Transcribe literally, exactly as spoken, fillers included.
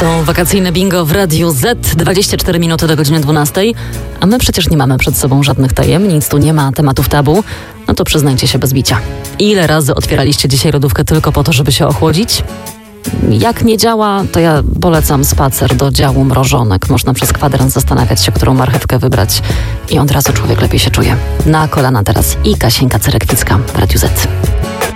To wakacyjne bingo w Radiu Z, dwadzieścia cztery minuty do godziny dwunastej, a my przecież nie mamy przed sobą żadnych tajemnic, tu nie ma tematów tabu, no to przyznajcie się bez bicia. Ile razy otwieraliście dzisiaj lodówkę tylko po to, żeby się ochłodzić? Jak nie działa, to ja polecam spacer do działu mrożonek. Można przez kwadrans zastanawiać się, którą marchewkę wybrać i od razu człowiek lepiej się czuje. Na kolana teraz i Kasieńka Cerekwicka w Radiu Z.